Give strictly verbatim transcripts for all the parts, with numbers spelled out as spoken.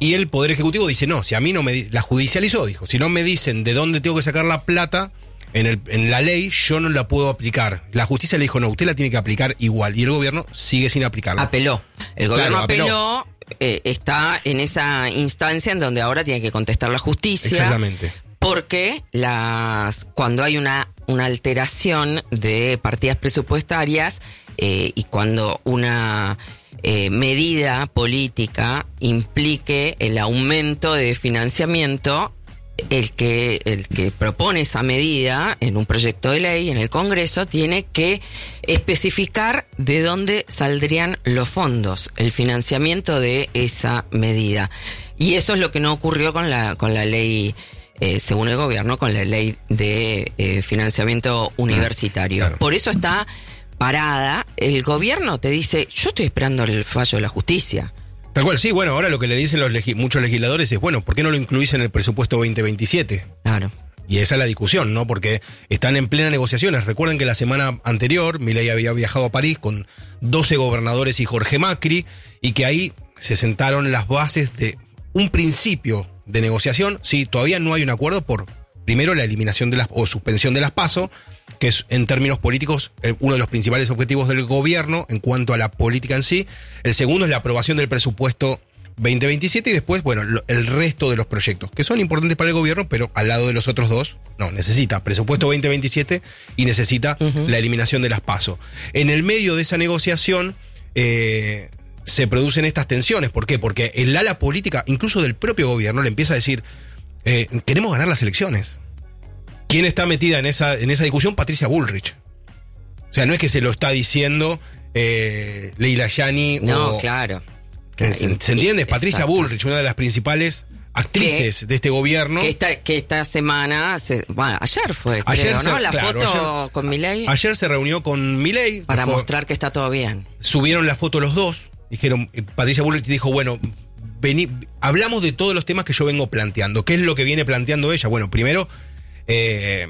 y el Poder Ejecutivo dice, no, si a mí no me... La judicializó, dijo, si no me dicen de dónde tengo que sacar la plata en, el, en la ley, yo no la puedo aplicar. La justicia le dijo, no, usted la tiene que aplicar igual. Y el gobierno sigue sin aplicarla. Apeló. El gobierno Claro, apeló. apeló, eh, está en esa instancia en donde ahora tiene que contestar la justicia. Exactamente. Porque las cuando hay una, una alteración de partidas presupuestarias eh, y cuando una eh, medida política implique el aumento de financiamiento, el que, el que propone esa medida en un proyecto de ley en el Congreso tiene que especificar de dónde saldrían los fondos, el financiamiento de esa medida. Y eso es lo que no ocurrió con la, con la ley, eh, según el gobierno, con la ley de eh, financiamiento universitario. Claro. Por eso está parada. El gobierno te dice, yo estoy esperando el fallo de la justicia. Tal cual, sí, bueno, ahora lo que le dicen los legi- muchos legisladores es, bueno, ¿por qué no lo incluís en el presupuesto veinte veintisiete? Claro. Y esa es la discusión, ¿no? Porque están en plena negociaciones. Recuerden que la semana anterior Milei había viajado a París con doce gobernadores y Jorge Macri, y que ahí se sentaron las bases de un principio de negociación. Sí, todavía no hay un acuerdo por, primero, la eliminación de las, o suspensión de las PASO, que es en términos políticos eh, uno de los principales objetivos del gobierno en cuanto a la política en sí. El segundo es la aprobación del presupuesto veinte veintisiete y después, bueno, lo, el resto de los proyectos, que son importantes para el gobierno, pero al lado de los otros dos, no, necesita presupuesto veinte veintisiete y necesita uh-huh. la eliminación de las PASO. En el medio de esa negociación eh, se producen estas tensiones. ¿Por qué? Porque el ala política, incluso del propio gobierno, le empieza a decir, eh, queremos ganar las elecciones. ¿Quién está metida en esa, en esa discusión? Patricia Bullrich. O sea, no es que se lo está diciendo eh, Leila Yani. No, o, claro. claro. ¿Se, ¿se entiende? Patricia Exacto. Bullrich, una de las principales actrices que, de este gobierno. Que esta, que esta semana, se, bueno, ayer fue, ayer creo, se, ¿no? La claro, foto ayer, con Milei. Ayer se reunió con Milei. Para fue, mostrar que está todo bien. Subieron la foto los dos. Dijeron, Patricia Bullrich dijo, bueno, vení, hablamos de todos los temas que yo vengo planteando. ¿Qué es lo que viene planteando ella? Bueno, primero, eh,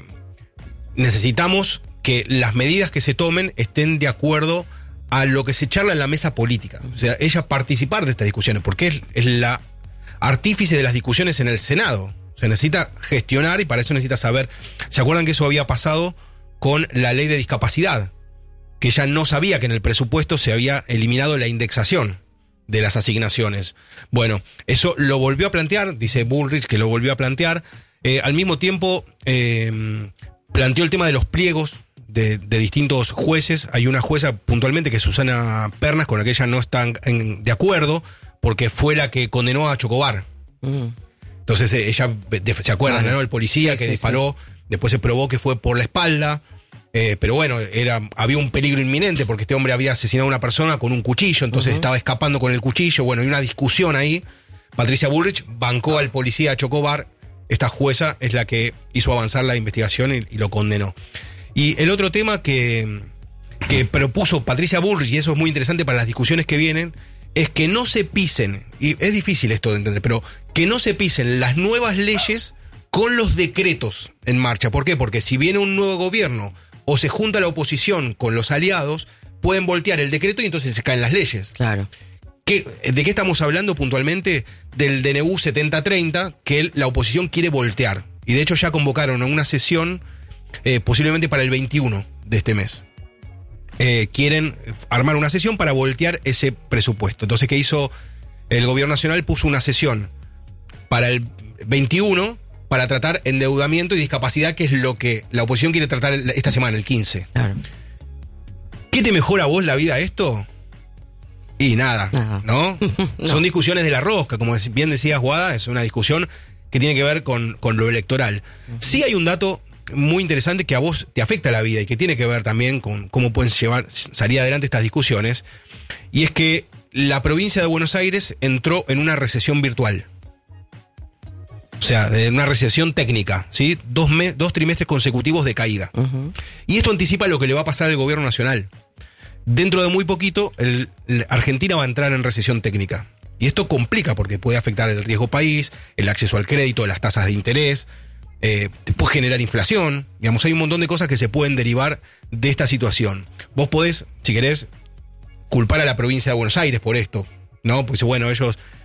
necesitamos que las medidas que se tomen estén de acuerdo a lo que se charla en la mesa política. O sea, ella participar de estas discusiones, porque es, es la artífice de las discusiones en el Senado. Se necesita gestionar y para eso necesita saber. ¿Se acuerdan que eso había pasado con la ley de discapacidad? Que ella no sabía que en el presupuesto se había eliminado la indexación de las asignaciones. Bueno, eso lo volvió a plantear, dice Bullrich que lo volvió a plantear. Eh, al mismo tiempo, eh, planteó el tema de los pliegos de, de distintos jueces. Hay una jueza puntualmente que es Susana Pernas, con la que ella no está en, de acuerdo, porque fue la que condenó a Chocobar. Mm. Entonces ella, ¿se acuerdan, claro, ¿no? El policía sí, que sí, disparó, sí. Después se probó que fue por la espalda. Eh, pero bueno, era, había un peligro inminente porque este hombre había asesinado a una persona con un cuchillo, entonces uh-huh. estaba escapando con el cuchillo. Bueno, hay una discusión ahí. Patricia Bullrich bancó al policía Chocobar. Esta jueza es la que hizo avanzar la investigación y, y lo condenó. Y el otro tema que, que propuso Patricia Bullrich, y eso es muy interesante para las discusiones que vienen, es que no se pisen, y es difícil esto de entender, pero que no se pisen las nuevas leyes con los decretos en marcha. ¿Por qué? Porque si viene un nuevo gobierno o se junta la oposición con los aliados, pueden voltear el decreto y entonces se caen las leyes. Claro. ¿Qué, ¿De qué estamos hablando puntualmente? Del D N U setenta treinta, que el, la oposición quiere voltear. Y de hecho ya convocaron a una sesión eh, posiblemente para el veintiuno de este mes. Eh, quieren armar una sesión para voltear ese presupuesto. Entonces, ¿qué hizo el gobierno nacional? Puso una sesión para el veintiuno para tratar endeudamiento y discapacidad, que es lo que la oposición quiere tratar esta semana, el quince. Claro. ¿Qué te mejora a vos la vida esto? Y nada, no. ¿no? no. Son discusiones de la rosca, como bien decías, Guada, es una discusión que tiene que ver con, con lo electoral. Uh-huh. Sí hay un dato muy interesante que a vos te afecta la vida y que tiene que ver también con cómo pueden llevar, salir adelante estas discusiones, y es que la provincia de Buenos Aires entró en una recesión virtual. O sea, de una recesión técnica, ¿sí? Dos, mes, dos trimestres consecutivos de caída. Uh-huh. Y esto anticipa lo que le va a pasar al gobierno nacional. Dentro de muy poquito, el, el Argentina va a entrar en recesión técnica. Y esto complica porque puede afectar el riesgo país, el acceso al crédito, las tasas de interés, eh, puede generar inflación. Digamos, hay un montón de cosas que se pueden derivar de esta situación. Vos podés, si querés, culpar a la provincia de Buenos Aires por esto, ¿no? Pues bueno, ellos